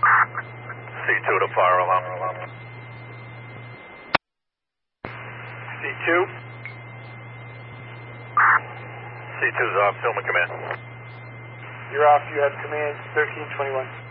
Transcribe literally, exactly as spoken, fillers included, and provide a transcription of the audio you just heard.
C two to fire alarm. C two. C two's off, Filma command. You're off, you have command thirteen twenty-one.